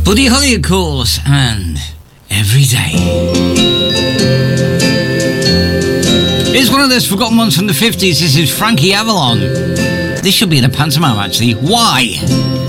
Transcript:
Buddy Holly, of course, and Every Day. It's one of those forgotten ones from the 50s. This is Frankie Avalon. This should be in a pantomime, actually. Why?